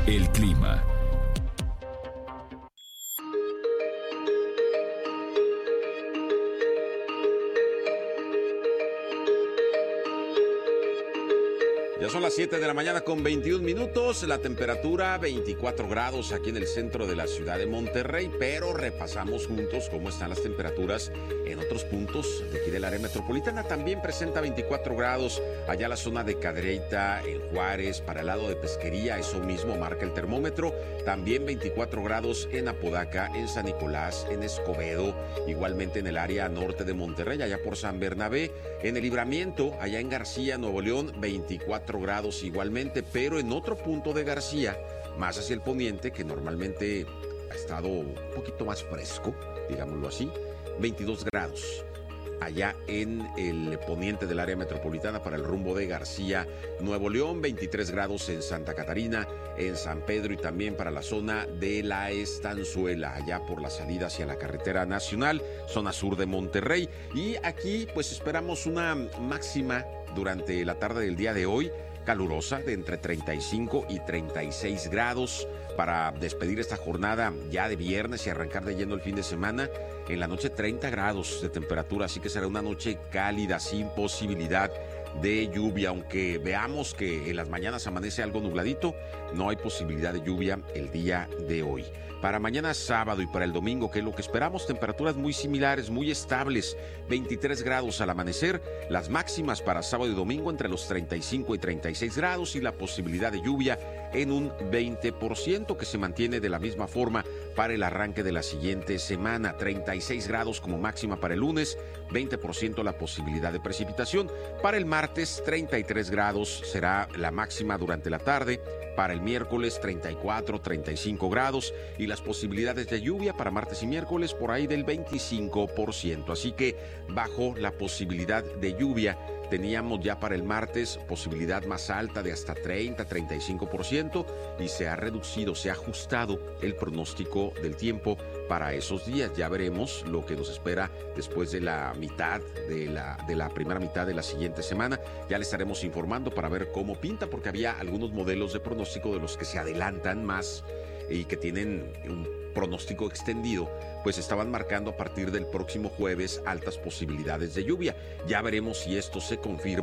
El clima. Ya son las 7 de la mañana con 21 minutos, la temperatura 24 grados aquí en el centro de la ciudad de Monterrey, pero repasamos juntos cómo están las temperaturas en otros puntos de aquí del área metropolitana. También presenta 24 grados allá la zona de Cadereyta, en Juárez, para el lado de Pesquería, eso mismo marca el termómetro. También 24 grados en Apodaca, en San Nicolás, en Escobedo, igualmente en el área norte de Monterrey, allá por San Bernabé, en el Libramiento, allá en García, Nuevo León, 24 grados igualmente, pero en otro punto de García, más hacia el poniente, que normalmente ha estado un poquito más fresco, digámoslo así, 22 grados. Allá en el poniente del área metropolitana para el rumbo de García, Nuevo León, 23 grados en Santa Catarina, en San Pedro y también para la zona de La Estanzuela, allá por la salida hacia la carretera nacional, zona sur de Monterrey. Y aquí pues esperamos una máxima durante la tarde del día de hoy, calurosa de entre 35 y 36 grados para despedir esta jornada ya de viernes y arrancar de lleno el fin de semana. En la noche 30 grados de temperatura, así que será una noche cálida sin posibilidad de lluvia, aunque veamos que en las mañanas amanece algo nubladito, no hay posibilidad de lluvia el día de hoy. Para mañana sábado y para el domingo, que es lo que esperamos, temperaturas muy similares, muy estables, 23 grados al amanecer, las máximas para sábado y domingo entre los 35 y 36 grados y la posibilidad de lluvia en un 20% que se mantiene de la misma forma para el arranque de la siguiente semana, 36 grados como máxima para el lunes, 20% la posibilidad de precipitación. Para el martes, 33 grados será la máxima durante la tarde. Para el miércoles, 34, 35 grados y las posibilidades de lluvia para martes y miércoles por ahí del 25%. Así que bajo la posibilidad de lluvia teníamos ya para el martes posibilidad más alta de hasta 30, 35% y se ha reducido, se ha ajustado el pronóstico del tiempo para esos días. Ya veremos lo que nos espera después de la mitad de la primera mitad de la siguiente semana. Ya les estaremos informando para ver cómo pinta, porque había algunos modelos de pronóstico de los que se adelantan más y que tienen un pronóstico extendido, pues estaban marcando a partir del próximo jueves altas posibilidades de lluvia. Ya veremos si esto se confirma